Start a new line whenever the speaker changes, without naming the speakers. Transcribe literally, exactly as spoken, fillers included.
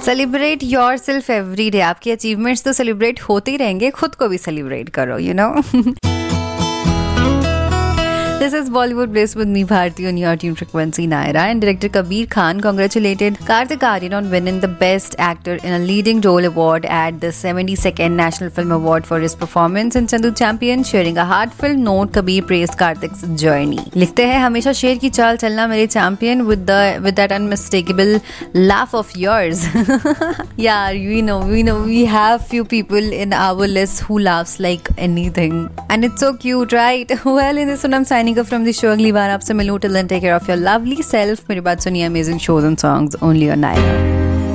Celebrate your self every day. आपके achievements तो celebrate होते ही रहेंगे, खुद को भी सेलिब्रेट करो, you know. This is Bollywood Bliss with me, Bharti, on your tune frequency Naira. And director Kabir Khan congratulated Kartik Aaryan on winning the Best Actor in a Leading Role award at the seventy-second National Film Award for his performance in Chandu Champion. Sharing a heartfelt note, Kabir praised Kartik's journey. लिखते हैं, हमेशा शेर की चाल चलना मेरे champion with the with that unmistakable laugh of yours. Yeah, we know, we know, we have few people in our list who laughs like anything, and it's so cute, right? Well, in this one I'm signing from the show. अगली बार आपसे मिलूं. Till then, take care of your lovely self. मेरी बात सुनिए, amazing shows and songs only on Naira.